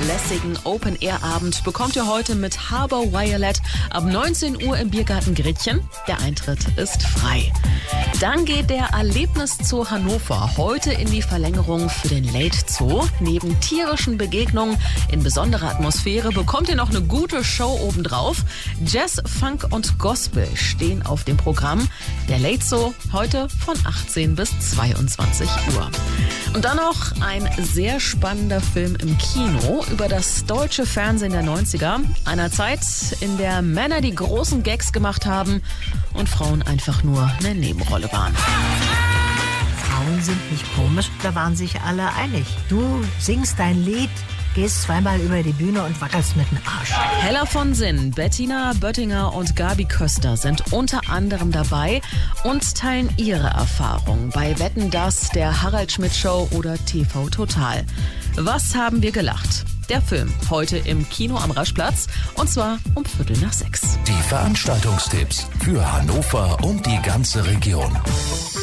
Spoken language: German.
lässigen Open-Air-Abend bekommt ihr heute mit Harbour Violet ab 19 Uhr im Biergarten Gretchen. Der Eintritt ist frei. Dann geht der Erlebniszoo Hannover heute in die Verlängerung für den Late Zoo. Neben tierischen Begegnungen in besonderer Atmosphäre bekommt ihr noch eine gute Show obendrauf. Jazz, Funk und Gospel stehen auf dem Programm. Der Late Zoo heute von 18 bis 22 Uhr. Und dann noch ein sehr spannender Film im Kino über das deutsche Fernsehen der 90er. Einer Zeit, in der Männer die großen Gags gemacht haben und Frauen einfach nur eine Nebenrolle waren. Frauen sind nicht komisch, da waren sich alle einig. Du singst dein Lied, gehst zweimal über die Bühne und wackelst mit dem Arsch. Hella von Sinn, Bettina Böttinger und Gabi Köster sind unter anderem dabei und teilen ihre Erfahrungen bei Wetten, dass, der Harald Schmidt Show oder TV Total. Was haben wir gelacht? Der Film heute im Kino am Raschplatz und zwar um 5:45. Die Veranstaltungstipps für Hannover und die ganze Region.